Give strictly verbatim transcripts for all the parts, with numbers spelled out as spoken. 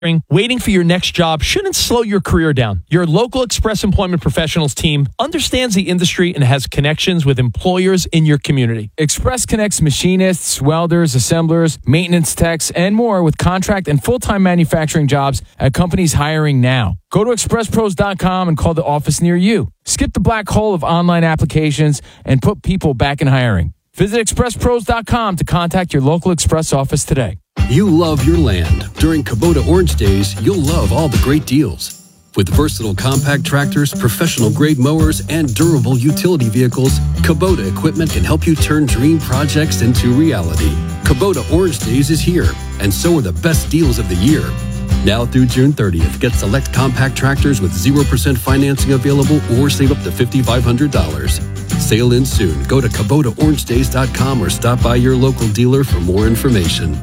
Waiting for your next job shouldn't slow your career down. Your local Express Employment Professionals team understands the industry and has connections with employers in your community. Express connects machinists, welders, assemblers, maintenance techs, and more with contract and full-time manufacturing jobs at companies hiring now. Go to express pros dot com and call the office near you. Skip the black hole of online applications and put people back in hiring. Visit express pros dot com to contact your local Express office today. You love your land. During Kubota Orange Days, you'll love all the great deals. With versatile compact tractors, professional-grade mowers, and durable utility vehicles, Kubota equipment can help you turn dream projects into reality. Kubota Orange Days is here, and so are the best deals of the year. Now through June thirtieth, get select compact tractors with zero percent financing available or save up to five thousand five hundred dollars. Sale ends soon. Go to Kubota Orange Days dot com or stop by your local dealer for more information.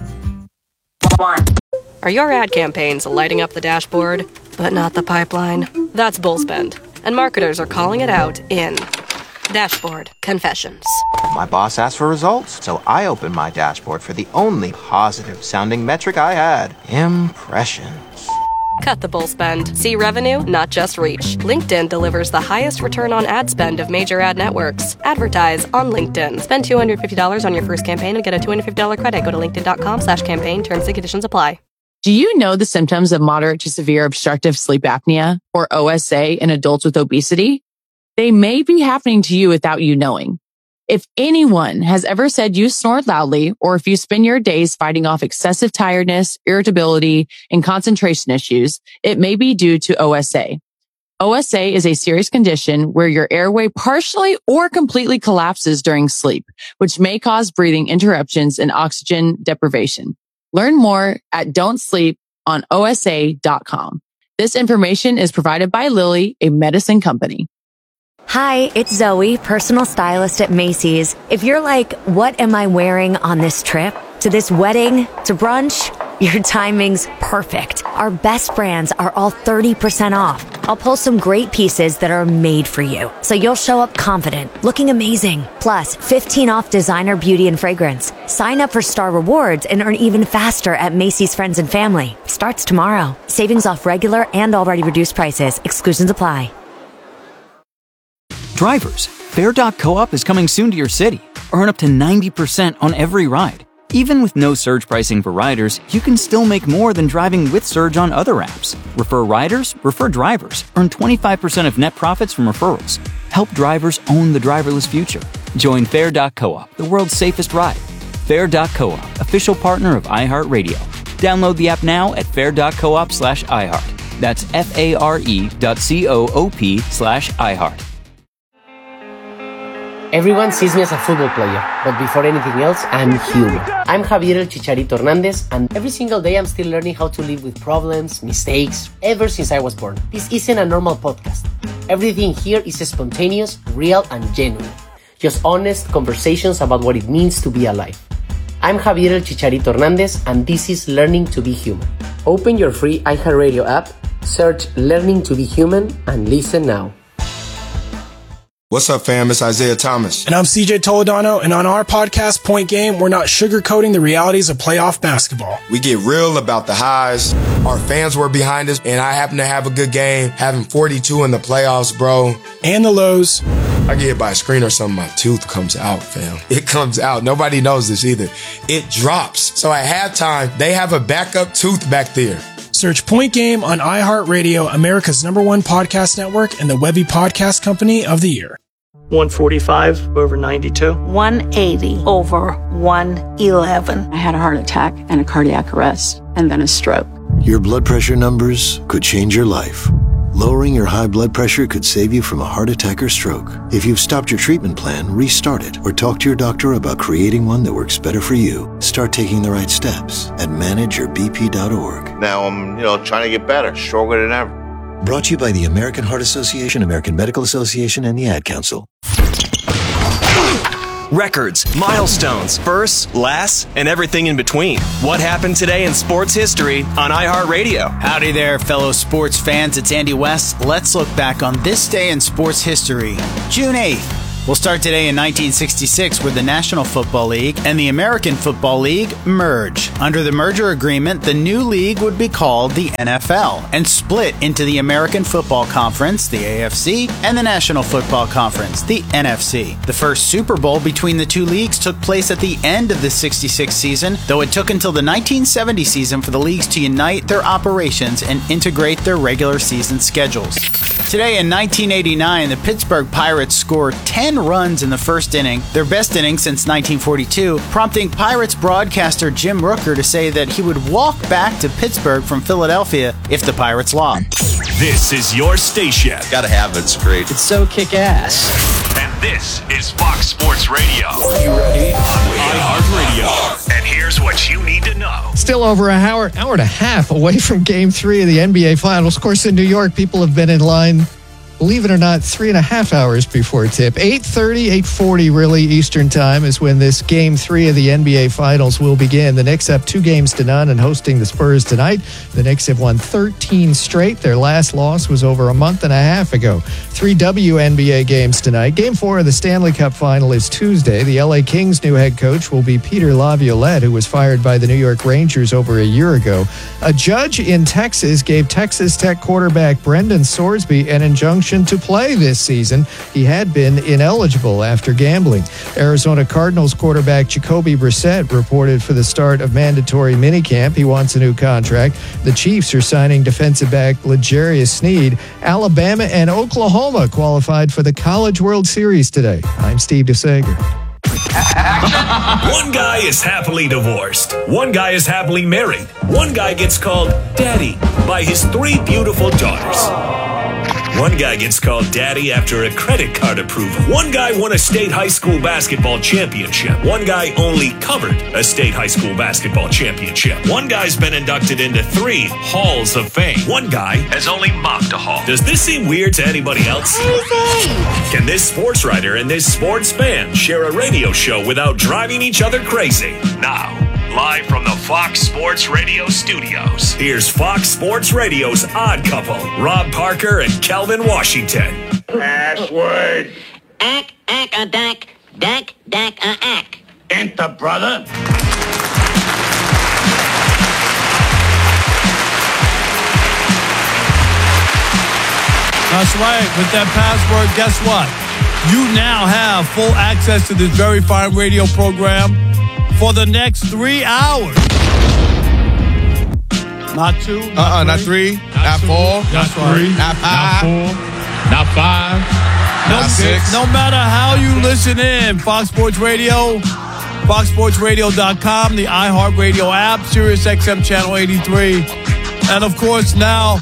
Are your ad campaigns lighting up the dashboard, but not the pipeline? That's Bullspend, and marketers are calling it out in Dashboard Confessions. My boss asked for results, so I opened my dashboard for the only positive-sounding metric I had, impressions. Cut the bull spend. See revenue, not just reach. LinkedIn delivers the highest return on ad spend of major ad networks. Advertise on LinkedIn. Spend two hundred fifty dollars on your first campaign and get a two hundred fifty dollars credit. Go to linkedin.com slash campaign. Terms and conditions apply. Do you know the symptoms of moderate to severe obstructive sleep apnea, or O S A, in adults with obesity? They may be happening to you without you knowing. If anyone has ever said you snore loudly, or if you spend your days fighting off excessive tiredness, irritability, and concentration issues, it may be due to O S A. O S A is a serious condition where your airway partially or completely collapses during sleep, which may cause breathing interruptions and oxygen deprivation. Learn more at don't sleep on O S A dot com. This information is provided by Lilly, a medicine company. Hi, it's Zoe, personal stylist at Macy's. If you're like, what am I wearing on this trip? To this wedding? To brunch? Your timing's perfect. Our best brands are all thirty percent off. I'll pull some great pieces that are made for you, so you'll show up confident, looking amazing. Plus, fifteen off designer beauty and fragrance. Sign up for Star Rewards and earn even faster at Macy's Friends and Family. Starts tomorrow. Savings off regular and already reduced prices. Exclusions apply. Drivers, Fare dot coop is coming soon to your city. Earn up to ninety percent on every ride. Even with no surge pricing for riders, you can still make more than driving with Surge on other apps. Refer riders, refer drivers. Earn twenty-five percent of net profits from referrals. Help drivers own the driverless future. Join Fare dot coop, the world's safest ride. Fare dot coop, official partner of iHeartRadio. Download the app now at fare dot coop slash iHeart. That's F-A-R-E dot C-O-O-P slash iHeart. Everyone sees me as a football player, but before anything else, I'm human. I'm Javier El Chicharito Hernandez, and every single day I'm still learning how to live with problems, mistakes, ever since I was born. This isn't a normal podcast. Everything here is spontaneous, real, and genuine. Just honest conversations about what it means to be alive. I'm Javier El Chicharito Hernandez, and this is Learning to be Human. Open your free iHeartRadio app, search Learning to be Human, and listen now. What's up, fam? It's Isaiah Thomas. And I'm C J Toledano, and on our podcast, Point Game, we're not sugarcoating the realities of playoff basketball. We get real about the highs. Our fans were behind us, and I happen to have a good game, having forty-two in the playoffs, bro. And the lows. I get hit by a screen or something, my tooth comes out, fam. It comes out. Nobody knows this either. It drops. So at halftime, they have a backup tooth back there. Search Point Game on iHeartRadio, America's number one podcast network, and the Webby Podcast Company of the Year. one forty-five over ninety-two. one eighty over one eleven. I had a heart attack and a cardiac arrest and then a stroke. Your blood pressure numbers could change your life. Lowering your high blood pressure could save you from a heart attack or stroke. If you've stopped your treatment plan, restart it or talk to your doctor about creating one that works better for you. Start taking the right steps at manage your b p dot org. Now I'm, you know, trying to get better, stronger than ever. Brought to you by the American Heart Association, American Medical Association, and the Ad Council. Records, milestones, firsts, lasts, and everything in between. What happened today in sports history on iHeartRadio? Howdy there, fellow sports fans. It's Andy West. Let's look back on this day in sports history. June eighth, We'll start today in nineteen sixty-six where the National Football League and the American Football League merge. Under the merger agreement, the new league would be called the N F L and split into the American Football Conference, the A F C, and the National Football Conference, the N F C. The first Super Bowl between the two leagues took place at the end of the sixty-six season, though it took until the nineteen seventy season for the leagues to unite their operations and integrate their regular season schedules. Today in nineteen eighty-nine, the Pittsburgh Pirates scored ten runs in the first inning, their best inning since nineteen forty-two, prompting Pirates broadcaster Jim Rooker to say that he would walk back to Pittsburgh from Philadelphia if the Pirates lost. This is your station. Gotta have it. It's great. It's so kick-ass. And this is Fox Sports Radio. You ready? On iHeartRadio. And here's what you need to know. Still over an hour, hour and a half away from Game three of the N B A Finals. Of course, in New York, people have been in line, believe it or not, three and a half hours before tip. eight thirty, eight forty really Eastern time is when this Game three of the N B A Finals will begin. The Knicks have two games to none and hosting the Spurs tonight. The Knicks have won thirteen straight. Their last loss was over a month and a half ago. Three W N B A games tonight. Game four of the Stanley Cup Final is Tuesday. The L A Kings' new head coach will be Peter Laviolette, who was fired by the New York Rangers over a year ago. A judge in Texas gave Texas Tech quarterback Brendan Sorsby an injunction to play this season. He had been ineligible after gambling. Arizona Cardinals quarterback Jacoby Brissett reported for the start of mandatory minicamp. He wants a new contract. The Chiefs are signing defensive back L'Jarius Sneed. Alabama and Oklahoma qualified for the College World Series today. I'm Steve DeSager. One guy is happily divorced. One guy is happily married. One guy gets called daddy by his three beautiful daughters. One guy gets called daddy after a credit card approval. One guy won a state high school basketball championship. One guy only covered a state high school basketball championship. One guy's been inducted into three halls of fame. One guy has only mopped a hall. Does this seem weird to anybody else? Crazy. Can this sports writer and this sports fan share a radio show without driving each other crazy? Now, live from the Fox Sports Radio studios, here's Fox Sports Radio's Odd Couple, Rob Parker and Kelvin Washington. Password. Ack, ack, a dack, dack, dack, a ack. Enter, brother. That's right. With that password, guess what? You now have full access to this very fine radio program for the next three hours. Not two. Not uh-uh, three, not three. Not, not four. That's not right. Three, not five. Not four. Not five. No, not six. No matter how you listen in, Fox Sports Radio, fox sports radio dot com, the iHeartRadio app, Sirius X M Channel eighty-three, and of course now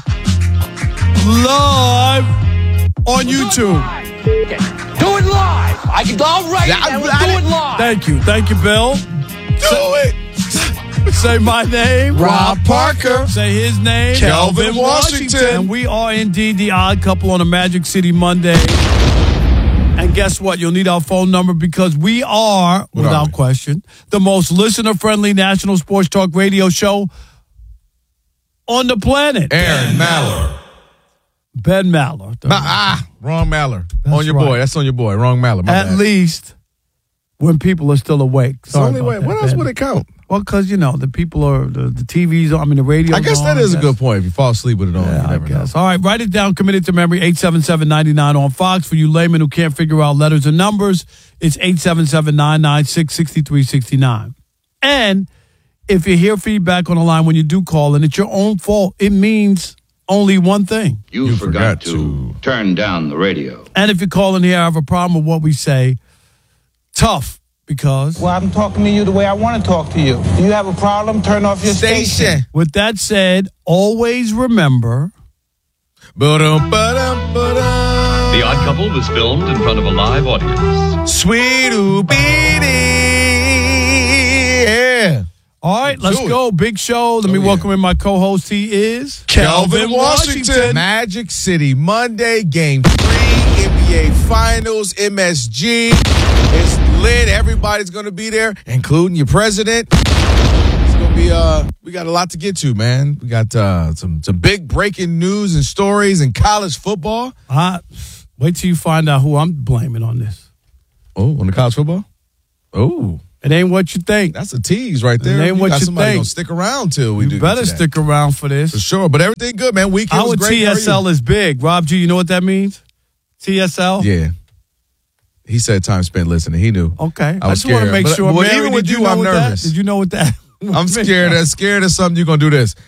live on YouTube. Do it live. I can go right now. We'll do it live. Thank you. Thank you, Bill. Do it. Say my name, Rob Parker. Say his name, Kelvin Washington. And we are indeed the Odd Couple on a Magic City Monday. And guess what? You'll need our phone number because we are, what without are we? question, the most listener-friendly national sports talk radio show on the planet. Aaron Maller. Ben Maller. Ma- ah, wrong Maller. That's on your right. boy. That's on your boy. Wrong Maller. My At bad. least when people are still awake. It's only way. What else Ben. would it count? Well, because, you know, the people are, the, the T V's on, I mean, the radio. I guess that is a good point. If you fall asleep with it on, yeah, you never I guess. know. All right, write it down. Commit it to memory. eight seven seven, nine nine on Fox. For you laymen who can't figure out letters and numbers, it's eight seven seven, nine nine six, six three six nine. And if you hear feedback on the line when you do call and it's your own fault, it means only one thing. You, you forgot, forgot to, to turn down the radio. And if you call in here, I have a problem with what we say, tough. Because well, I'm talking to you the way I want to talk to you. Do you have a problem? Turn off your station. station. With that said, always remember. Ba-dum, ba-dum, ba-dum. The Odd Couple was filmed in front of a live audience. Sweet Oobity. Yeah. All right, let's Do go. It. Big show. Let oh, me welcome yeah. in my co-host. He is Kelvin Washington. Washington. Magic City Monday, Game three, N B A Finals, M S G. It's lit. Everybody's going to be there, including your president. It's going to be, uh, we got a lot to get to, man. We got uh, some, some big breaking news and stories in college football. Uh, wait till you find out who I'm blaming on this. Oh, on the college football? Oh. It ain't what you think. That's a tease right there. It ain't you what got you somebody think. Gonna stick around till we you do You better get to that. stick around for this. For sure. But everything good, man. Weekend Our was great. T S L is big. Rob G, you know what that means? T S L? Yeah. He said time spent listening. He knew. Okay. I, was I just want to scared. make but, sure. But Mary, even with did you, you, know I'm what nervous. That, did you know what that I'm scared. I'm scared of something you're going to do this.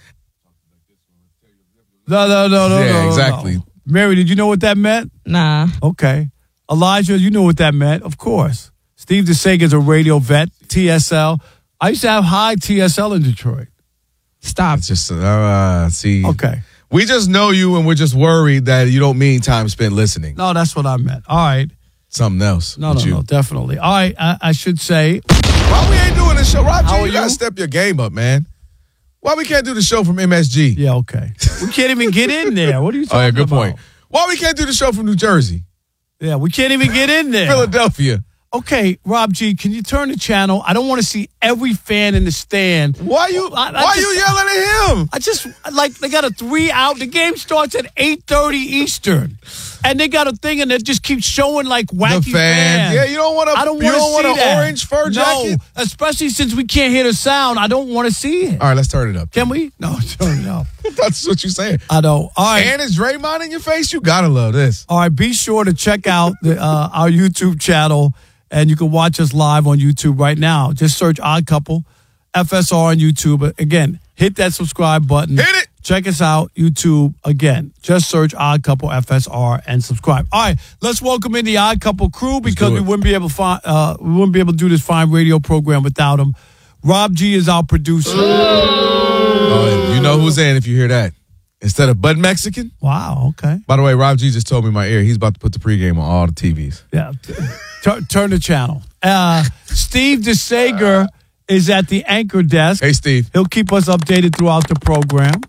No, no, no, no, Yeah, no, exactly. No. Mary, did you know what that meant? Nah. Okay. Elijah, you know what that meant, of course. Steve DeSega is a radio vet, T S L. I used to have high T S L in Detroit. Stop. It's just, uh, see. Okay. We just know you and we're just worried that you don't mean time spent listening. No, that's what I meant. All right. Something else. No, no, you. no, definitely. All right, I, I should say. Why we ain't doing this show? Rob G, How you are got to you? step your game up, man. Why we can't do the show from M S G? Yeah, okay. We can't even get in there. What are you talking Oh, yeah, good about? point. Why we can't do the show from New Jersey? Yeah, we can't even get in there. Philadelphia. Okay, Rob G, can you turn the channel? I don't want to see every fan in the stand. Why you I, I Why just, you yelling at him? I just, like, they got a three out. The game starts at eight thirty Eastern. And they got a thing and it just keeps showing, like, wacky The fans. fans. Yeah, you don't want I don't you want to don't want see an that. orange fur jacket? No, especially since we can't hear the sound. I don't want to see it. All right, let's turn it up. Can we? No, turn it up. That's what you're saying. I know. All right. And is Draymond in your face? You gotta love this. All right, be sure to check out the, uh, our YouTube channel, and you can watch us live on YouTube right now. Just search Odd Couple, F S R on YouTube. Again, hit that subscribe button. Hit it. Check us out, YouTube. Again, just search Odd Couple F S R and subscribe. All right, let's welcome in the Odd Couple crew because we wouldn't be able to find, uh, we wouldn't be able to do this fine radio program without them. Rob G is our producer. Oh, you know who's in if you hear that. Instead of Bud Mexican. Wow, okay. By the way, Rob G just told me in my ear he's about to put the pregame on all the T Vs. Yeah, Tur- turn the channel. Uh, Steve DeSager is at the anchor desk. Hey, Steve. He'll keep us updated throughout the program.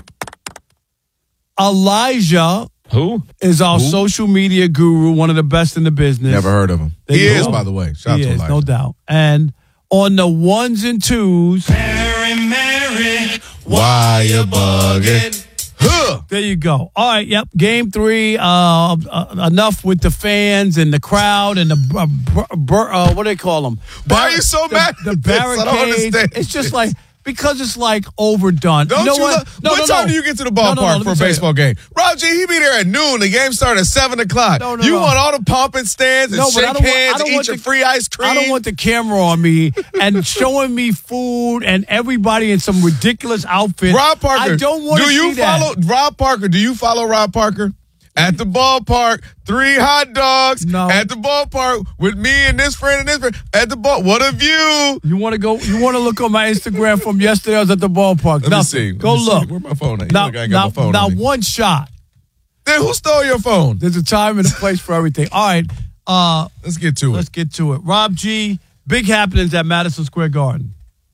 Elijah Who? is our Who? social media guru, one of the best in the business. Never heard of him. There He you is, go. by the way. Shout He out to is, Elijah. no doubt. And on the ones and twos, Mary, Mary, why you bugging? Huh. there you go. All right, yep. Game three. Uh, uh, enough with the fans and the crowd and the uh, bur- bur- uh, what do they call them? Why are you so the, mad The at this? I don't barricades. understand It's just like because it's like overdone. Don't you know you what? lo- No, what no, time no. do you get to the No, no, ballpark no, let for me a tell you. baseball game? Rob G, he be there at noon. The game started at seven o'clock. No, no, you no. want all the pumping stands and No, but I shake don't want- I hands don't and want eat your the- free ice cream? I don't want the camera on me and showing me food and everybody in some ridiculous outfit. Rob Parker, I don't want to do see you that. follow Rob Parker? Do you follow Rob Parker? At the ballpark, three hot dogs. No. At the ballpark with me and this friend and this friend. At the ball, what a view! You want to go? You want to look on my Instagram from yesterday? I was at the ballpark. Let Nothing. me see. Let Go me see. look. Where my phone at? You Now, look, I ain't now, got my phone now on me. one shot. Then who stole your phone? There's a time and a place for everything. All right. Uh, Let's get to let's it. get to it. Rob G. Big happenings at Madison Square Garden.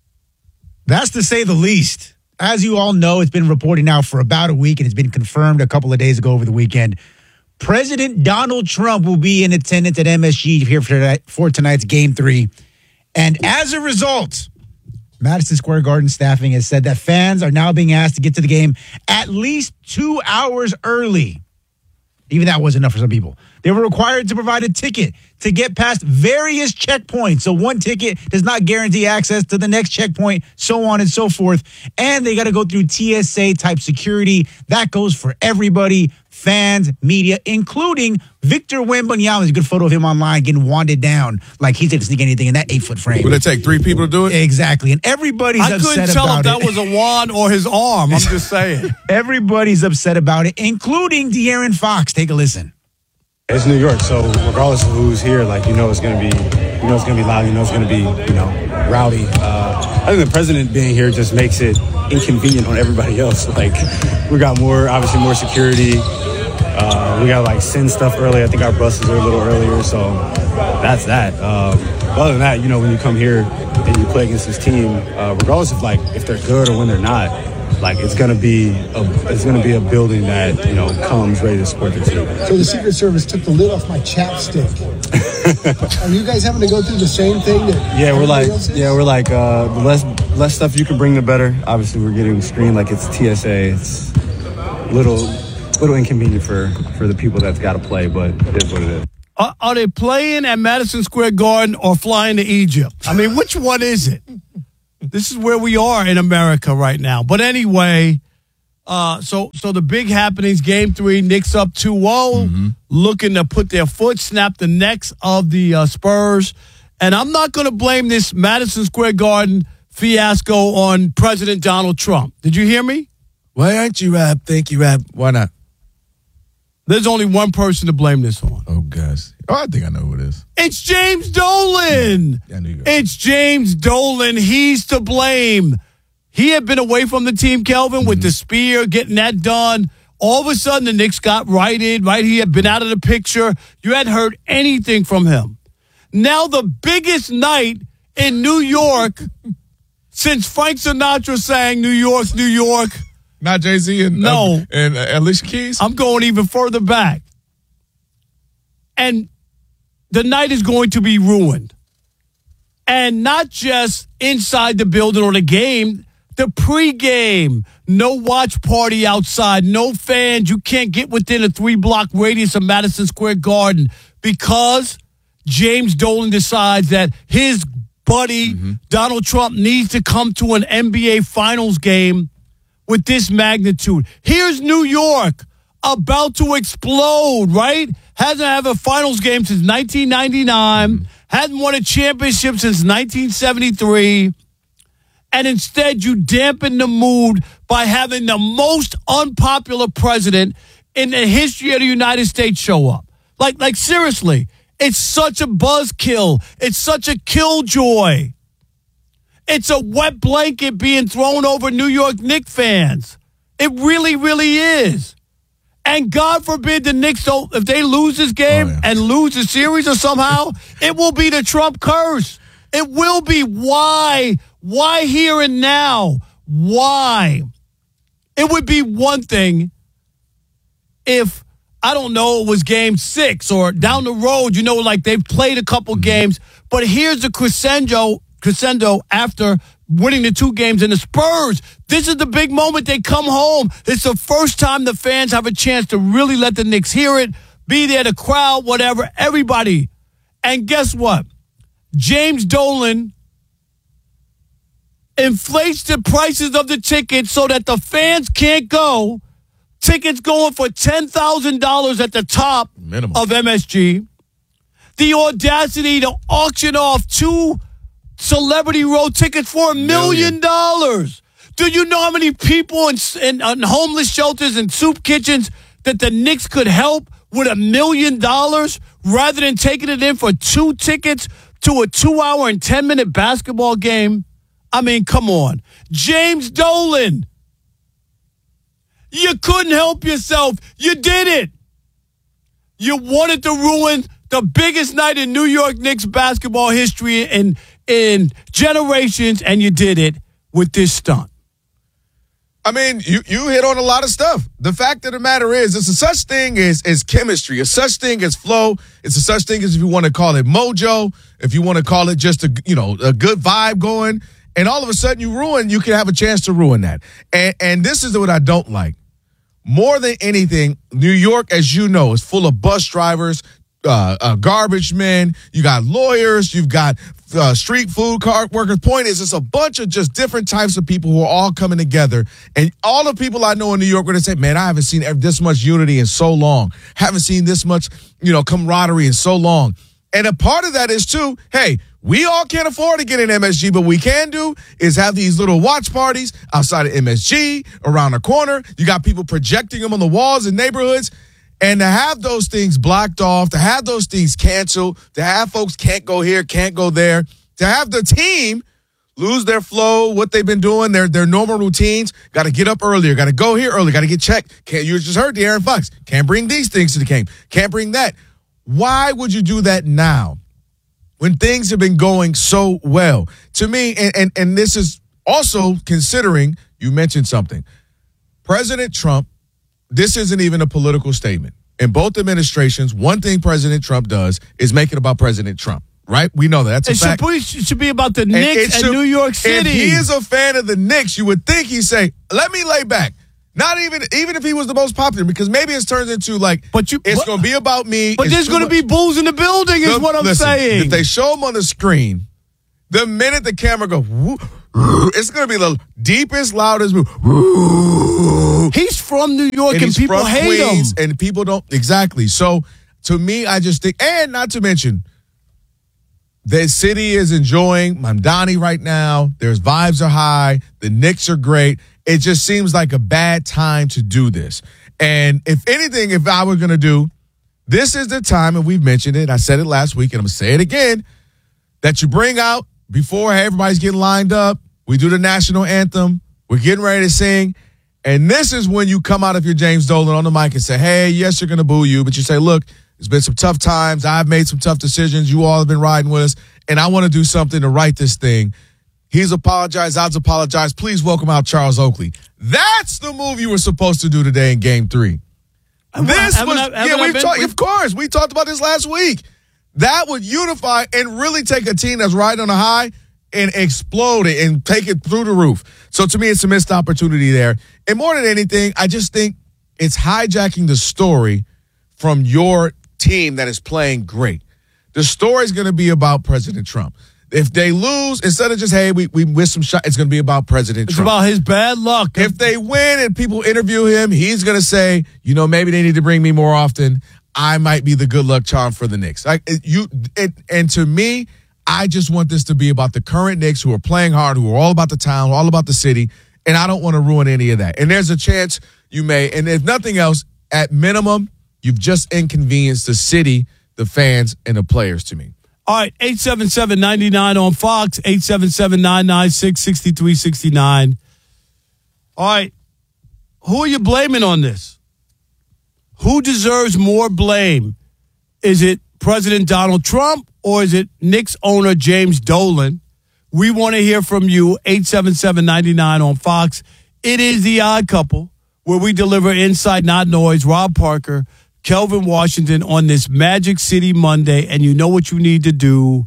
That's to say the least. As you all know, it's been reporting now for about a week, and it's been confirmed a couple of days ago over the weekend. President Donald Trump will be in attendance at M S G here for, tonight, for tonight's Game three. And as a result, Madison Square Garden staffing has said that fans are now being asked to get to the game at least two hours early. Even that wasn't enough for some people. They were required to provide a ticket to get past various checkpoints. So one ticket does not guarantee access to the next checkpoint, so on and so forth. And they got to go through T S A type security. That goes for everybody, fans, media, including Victor Wembanyama. There's a good photo of him online getting wanded down like he didn't sneak anything in that eight-foot frame. Would it take three people to do it? Exactly. And everybody's I upset couldn't tell if about that it. was a wand or his arm. I'm just saying. Everybody's upset about it, including De'Aaron Fox. Take a listen. It's New York, so regardless of who's here, like, you know it's gonna be, you know it's gonna be loud, you know it's gonna be, you know, rowdy. Uh, I think the president being here just makes it inconvenient on everybody else. Like, we got more, obviously more security. Uh, we got like send stuff early. I think our buses are a little earlier, so that's that. Um, other than that, you know, when you come here and you play against this team, uh, regardless of like if they're good or when they're not. Like it's gonna be a it's gonna be a building that, you know, comes ready to support the team. So the Secret Service took the lid off my chapstick. Are you guys having to go through the same thing that Yeah, we're like else is? yeah, we're like uh, the less less stuff you can bring, the better. Obviously, we're getting screened like it's T S A. It's little little inconvenient for for the people that's got to play, but it is what it is. Are, are they playing at Madison Square Garden or flying to Egypt? I mean, which one is it? This is where we are in America right now. But anyway, uh, so so the big happenings, game three, Knicks up two oh, mm-hmm. looking to put their foot, snap the necks of the uh, Spurs. And I'm not going to blame this Madison Square Garden fiasco on President Donald Trump. Did you hear me? Why aren't you rap? Thank you, rap. Why not? There's only one person to blame this on. Oh, gosh. Oh, I think I know who it is. It's James Dolan. Yeah, I knew you were. It's James Dolan. He's to blame. He had been away from the team, Kelvin, mm-hmm. with the spear, getting that done. All of a sudden, the Knicks got righted, right? He had been out of the picture. You hadn't heard anything from him. Now the biggest night in New York since Frank Sinatra sang New York, New York. Not Jay-Z and, no. um, and uh, Alicia Keys? I'm going even further back. And the night is going to be ruined. And not just inside the building or the game, the pregame. No watch party outside, no fans. You can't get within a three-block radius of Madison Square Garden because James Dolan decides that his buddy, mm-hmm. Donald Trump, needs to come to an N B A Finals game with this magnitude. Here's New York about to explode, right? Hasn't had a finals game since nineteen ninety-nine. Mm-hmm. Hasn't won a championship since nineteen seventy-three. And instead, you dampen the mood by having the most unpopular president in the history of the United States show up. Like, like seriously, it's such a buzzkill. It's such a killjoy. It's a wet blanket being thrown over New York Knicks fans. It really, really is. And God forbid the Knicks don't, if they lose this game oh, yeah. and lose the series or somehow, it will be the Trump curse. It will be. Why? Why here and now? Why? It would be one thing if, I don't know, it was game six or down the road, you know, like they've played a couple games, but here's the crescendo, crescendo after winning the two games in the Spurs. This is the big moment. They come home. It's the first time the fans have a chance to really let the Knicks hear it, be there, the crowd, whatever, everybody. And guess what? James Dolan inflates the prices of the tickets so that the fans can't go. Tickets going for ten thousand dollars at the top minimum of M S G. The audacity to auction off two Celebrity Row tickets for a million dollars. Do you know how many people in, in, in homeless shelters and soup kitchens that the Knicks could help with a million dollars rather than taking it in for two tickets to a two-hour and ten-minute basketball game? I mean, come on. James Dolan. You couldn't help yourself. You did it. You wanted to ruin the biggest night in New York Knicks basketball history in, in generations, and you did it with this stunt. I mean, you, you hit on a lot of stuff. The fact of the matter is, it's a such thing as, as chemistry, a such thing as flow. It's a such thing as, if you want to call it mojo, if you want to call it just a, you know, a good vibe going, and all of a sudden you ruin, you can have a chance to ruin that. And, and this is what I don't like. More than anything, New York, as you know, is full of bus drivers, uh, uh, garbage men. You got lawyers. You've got uh, street food cart workers. Point is, it's a bunch of just different types of people who are all coming together. And all the people I know in New York are going to say, man, I haven't seen this much unity in so long. Haven't seen this much, you know, camaraderie in so long. And a part of that is, too, hey, we all can't afford to get in M S G, but we can do is have these little watch parties outside of M S G, around the corner. You got people projecting them on the walls in neighborhoods. And to have those things blocked off, to have those things canceled, to have folks can't go here, can't go there, to have the team lose their flow, what they've been doing, their their normal routines, got to get up earlier, got to go here early, got to get checked. Can't, you just heard De'Aaron Fox, can't bring these things to the game, can't bring that. Why would you do that now when things have been going so well? To me, and, and, and this is also considering, you mentioned something, President Trump, this isn't even a political statement. In both administrations, one thing President Trump does is make it about President Trump, right? We know that. That's a it fact. Should be, it should be about the Knicks and, should, New York City. If he is a fan of the Knicks, you would think he'd say, let me lay back. Not even even if he was the most popular, because maybe it turns into like, but you, it's going to be about me. But it's there's going to be bulls in the building, is the, what I'm listen, saying. If they show him on the screen, the minute the camera goes, woo, woo, it's going to be the deepest, loudest move. Woo. He's from New York, and, and people from hate Queens, him. and people don't exactly. So to me, I just think, and not to mention, the city is enjoying Mamdani right now. There's vibes are high. The Knicks are great. It just seems like a bad time to do this. And if anything, if I were going to do, this is the time, and we've mentioned it, I said it last week, and I'm going to say it again, that you bring out before everybody's getting lined up. We do the national anthem. We're getting ready to sing. And this is when you come out of your James Dolan on the mic and say, hey, yes, you're going to boo you, but you say, look, it's been some tough times. I've made some tough decisions. You all have been riding with us, and I want to do something to right this thing. He's apologized. I've apologized. Please welcome out Charles Oakley. That's the move you were supposed to do today in Game Three. This haven't was, I- haven't yeah, I we've been- talked, of course, we talked about this last week. That would unify and really take a team that's riding on a high and explode it and take it through the roof. So to me, it's a missed opportunity there. And more than anything, I just think it's hijacking the story from your team that is playing great. The story is going to be about President Trump. If they lose, instead of just, hey, we, we missed some shot, it's going to be about President It's Trump. about his bad luck. If they win and people interview him, he's going to say, you know, maybe they need to bring me more often. I might be the good luck charm for the Knicks. Like it, you, it, and to me, I just want this to be about the current Knicks who are playing hard, who are all about the town, all about the city, and I don't want to ruin any of that. And there's a chance you may, and if nothing else, at minimum, you've just inconvenienced the city, the fans, and the players to me. All right, eight seven seven, nine nine on Fox, eight seven seven, nine nine six, six three six nine. All right, who are you blaming on this? Who deserves more blame? Is it President Donald Trump or is it Knicks owner James Dolan? We want to hear from you, eight seven seven, nine nine on Fox. It is The Odd Couple, where we deliver insight, not noise. Rob Parker, Kelvin Washington on this Magic City Monday, and you know what you need to do.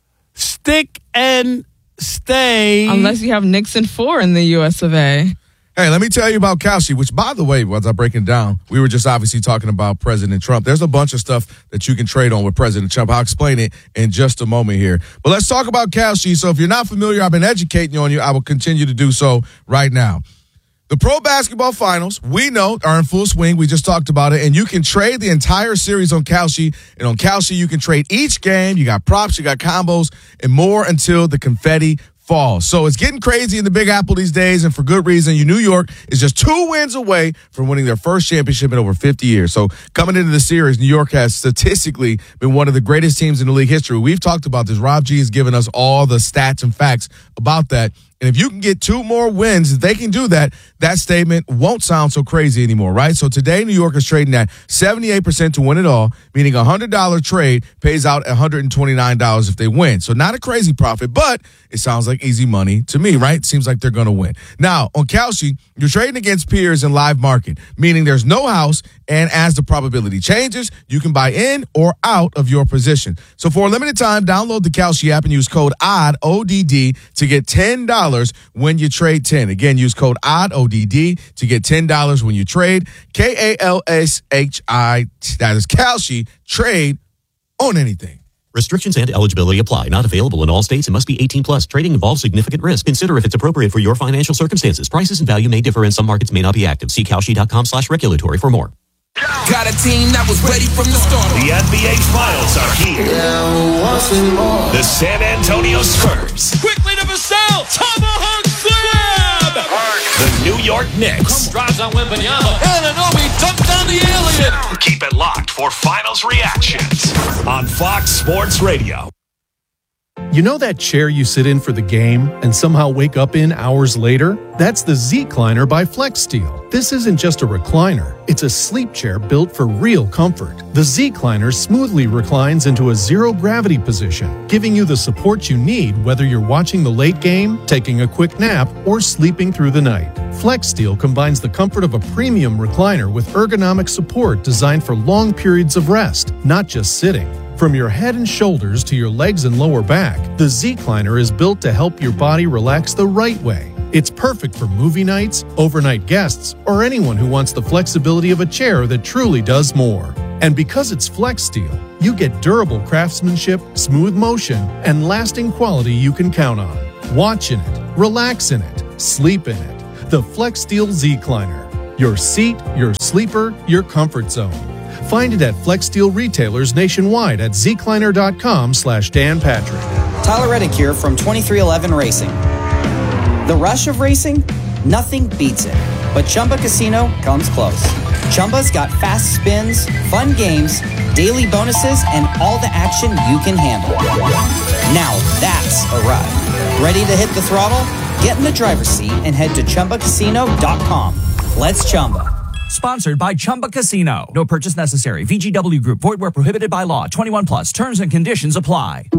Stick and stay. Unless you have Knicks and four in the U S of A. Hey, let me tell you about Kalshi, which, by the way, as I break it down, we were just obviously talking about President Trump. There's a bunch of stuff that you can trade on with President Trump. I'll explain it in just a moment here. But let's talk about Kalshi. So if you're not familiar, I've been educating you on you. I will continue to do so right now. The Pro Basketball Finals, we know, are in full swing. We just talked about it. And you can trade the entire series on Kalshi. And on Kalshi, you can trade each game. You got props, you got combos, and more until the confetti falls. So it's getting crazy in the Big Apple these days, and for good reason. You New York is just two wins away from winning their first championship in over fifty years. So coming into the series, New York has statistically been one of the greatest teams in the league history. We've talked about this. Rob G has given us all the stats and facts about that. And if you can get two more wins, if they can do that, that statement won't sound so crazy anymore, right? So today, New York is trading at seventy-eight percent to win it all, meaning a one hundred dollars trade pays out one hundred twenty-nine dollars if they win. So not a crazy profit, but it sounds like easy money to me, right? Seems like they're going to win. Now, on Kalshi, you're trading against peers in live market, meaning there's no house, and as the probability changes, you can buy in or out of your position. So for a limited time, download the Kalshi app and use code O D D, O D D, to get ten dollars when you trade ten. Again, use code O D D, O D D, to get ten dollars when you trade. K A L S H I, that is Kalshi, trade on anything. Restrictions and eligibility apply. Not available in all states and must be eighteen plus. Trading involves significant risk. Consider if it's appropriate for your financial circumstances. Prices and value may differ and some markets may not be active. See Kalshi.com slash regulatory for more. Got a team that was ready from the start. The N B A Finals are here. The San Antonio Spurs. Quickly to Vassell. Tomahawk slam. The New York Knicks. Drives on Wembanyama. Anunoby dunked down the alien. Keep it locked for Finals reactions on Fox Sports Radio. You know that chair you sit in for the game and somehow wake up in hours later? That's the Z-Cliner by FlexSteel. This isn't just a recliner. It's a sleep chair built for real comfort. The Z-Cliner smoothly reclines into a zero-gravity position, giving you the support you need whether you're watching the late game, taking a quick nap, or sleeping through the night. FlexSteel combines the comfort of a premium recliner with ergonomic support designed for long periods of rest, not just sitting. From your head and shoulders to your legs and lower back, the Z-Cliner is built to help your body relax the right way. It's perfect for movie nights, overnight guests, or anyone who wants the flexibility of a chair that truly does more. And because it's Flex Steel, you get durable craftsmanship, smooth motion, and lasting quality you can count on. Watch in it, relax in it, sleep in it. The Flex Steel Z-Cliner. Your seat, your sleeper, your comfort zone. Find it at Flex Steel retailers nationwide at zcliner.com slash Dan Patrick. Tyler Reddick here from twenty-three eleven Racing. The rush of racing? Nothing beats it. But Chumba Casino comes close. Chumba's got fast spins, fun games, daily bonuses, and all the action you can handle. Now that's a ride. Ready to hit the throttle? Get in the driver's seat and head to chumba casino dot com. Let's Chumba. Sponsored by Chumba Casino. No purchase necessary. V G W Group. Void where prohibited by law. twenty-one plus. Terms and conditions apply.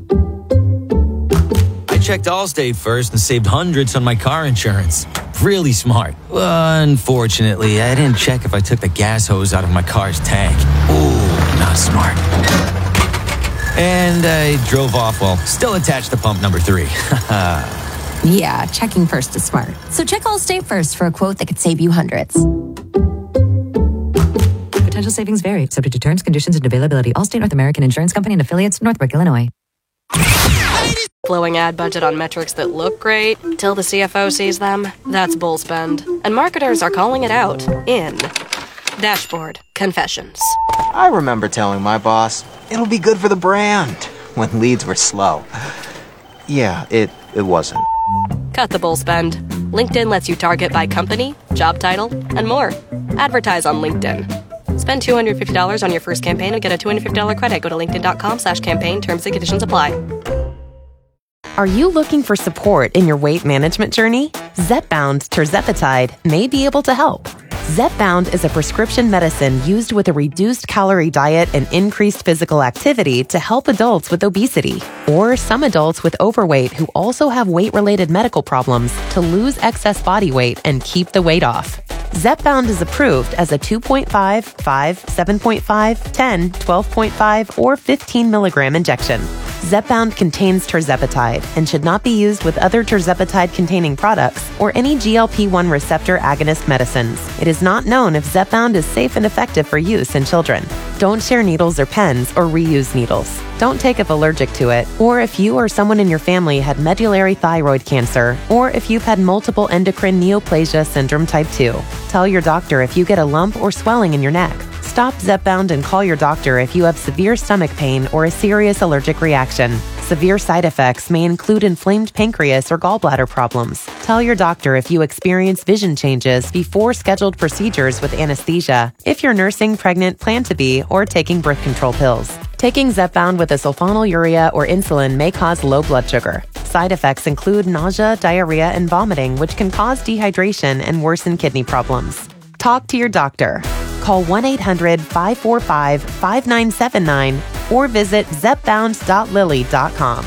I checked Allstate first and saved hundreds on my car insurance. Really smart. Unfortunately, I didn't check if I took the gas hose out of my car's tank. Ooh, not smart. And I drove off while still attached to pump number three. Yeah, checking first is smart. So check Allstate first for a quote that could save you hundreds. Potential savings vary, subject to terms, conditions, and availability. Allstate North American Insurance Company and affiliates, Northbrook, Illinois. Blowing ad budget on metrics that look great till the C F O sees them. That's bull spend. And marketers are calling it out in Dashboard Confessions. I remember telling my boss, it'll be good for the brand, when leads were slow. Yeah, it, it wasn't. Cut the bull spend. LinkedIn lets you target by company, job title, and more. Advertise on LinkedIn. Spend two hundred fifty dollars on your first campaign and get a two hundred fifty dollars credit. Go to linkedin.com slash campaign. Terms and conditions apply. Are you looking for support in your weight management journey? Zepbound tirzepatide may be able to help. Zepbound is a prescription medicine used with a reduced calorie diet and increased physical activity to help adults with obesity, or some adults with overweight who also have weight-related medical problems to lose excess body weight and keep the weight off. Zepbound is approved as a two point five, five, seven point five, ten, twelve point five, or fifteen milligram injection. Zepbound contains tirzepatide and should not be used with other tirzepatide-containing products or any G L P one receptor agonist medicines. It is not known if Zepbound is safe and effective for use in children. Don't share needles or pens or reuse needles. Don't take if allergic to it, or if you or someone in your family had medullary thyroid cancer, or if you've had multiple endocrine neoplasia syndrome type two. Tell your doctor if you get a lump or swelling in your neck. Stop Zepbound and call your doctor if you have severe stomach pain or a serious allergic reaction. Severe side effects may include inflamed pancreas or gallbladder problems. Tell your doctor if you experience vision changes before scheduled procedures with anesthesia, if you're nursing, pregnant, plan to be, or taking birth control pills. Taking Zepbound with a sulfonylurea or insulin may cause low blood sugar. Side effects include nausea, diarrhea, and vomiting, which can cause dehydration and worsen kidney problems. Talk to your doctor. Call one eight hundred, five four five, five nine seven nine or visit zepbound dot lilly dot com.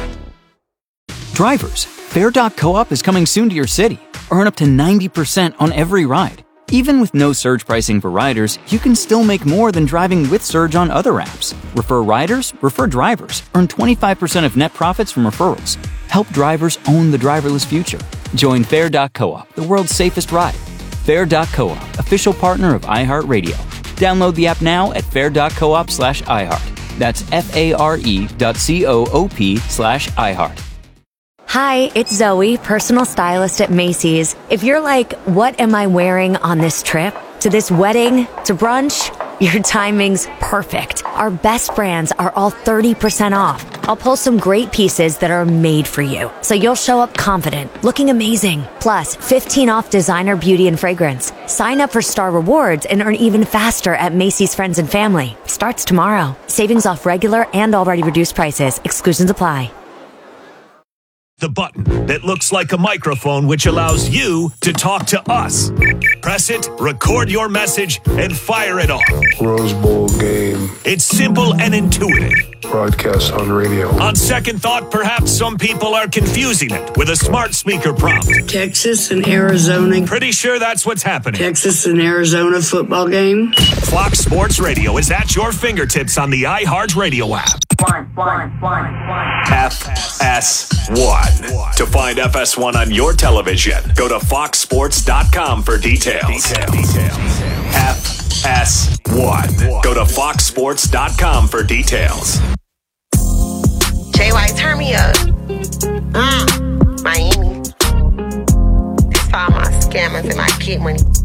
Drivers, Fair dot coop is coming soon to your city. Earn up to ninety percent on every ride. Even with no surge pricing for riders, you can still make more than driving with Surge on other apps. Refer riders, refer drivers. Earn twenty-five percent of net profits from referrals. Help drivers own the driverless future. Join Fair dot coop, the world's safest ride. Fair dot coop, official partner of iHeartRadio. Download the app now at fair dot coop slash iHeart. That's F-A-R-E dot C-O-O-P slash iHeart. Hi, it's Zoe, personal stylist at Macy's. If you're like, what am I wearing on this trip? To this wedding? To brunch? Your timing's perfect. Our best brands are all thirty percent off. I'll pull some great pieces that are made for you, so you'll show up confident, looking amazing. Plus, fifteen off designer beauty and fragrance. Sign up for Star Rewards and earn even faster at Macy's Friends and Family. Starts tomorrow. Savings off regular and already reduced prices. Exclusions apply. The button that looks like a microphone, which allows you to talk to us. Press it, record your message, and fire it off. Rose Bowl game. It's simple and intuitive. Broadcast on radio. On second thought, perhaps some people are confusing it with a smart speaker prompt. Texas and Arizona. Pretty sure that's what's happening. Texas and Arizona football game. Fox Sports Radio is at your fingertips on the iHeart Radio app. One. F S one. To find F S one on your television, go to fox sports dot com for details. F S one. Go to fox sports dot com for details. J Y, turn me up. Mm, Miami. That's all my scammers and my kid money.